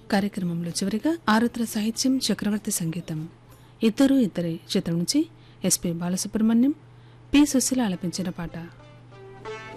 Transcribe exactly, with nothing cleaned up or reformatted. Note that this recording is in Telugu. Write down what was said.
కార్యక్రమంలో చివరిగా ఆరుద్ర సాహిత్యం చక్రవర్తి సంగీతం ఇద్దరు ఇద్దరే చిత్రం నుంచి ఎస్పి బాలసుబ్రహ్మణ్యం పి సుశీల ఆలపించిన పాట.